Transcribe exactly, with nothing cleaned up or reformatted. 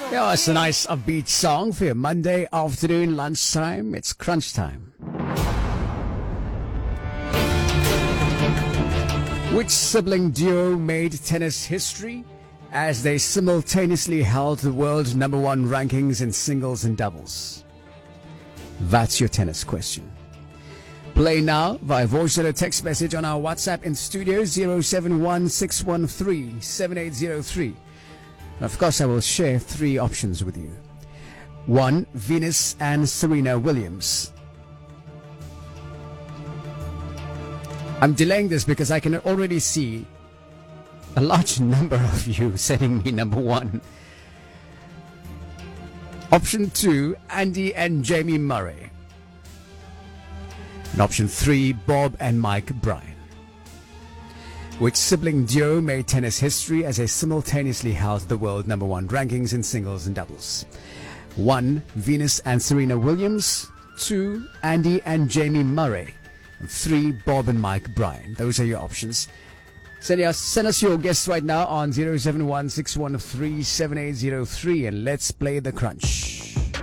Yeah, it's a nice upbeat song for your Monday afternoon, lunchtime. It's crunch time. Which sibling duo made tennis history as they simultaneously held the world number one rankings in singles and doubles? That's your tennis question. Play now via voice or text message on our WhatsApp in studio zero seven one six one three seven eight zero three. Of course, I will share three options with you. One, Venus and Serena Williams. I'm delaying this because I can already see a large number of you sending me number one. Option two, Andy and Jamie Murray. And option three, Bob and Mike Bryan. Which sibling duo made tennis history as they simultaneously held the world number one rankings in singles and doubles? One, Venus and Serena Williams. Two, Andy and Jamie Murray. And three, Bob and Mike Bryan. Those are your options. Send us, send us your guests right now on zero seven one six one three seven eight zero three and let's play the crunch.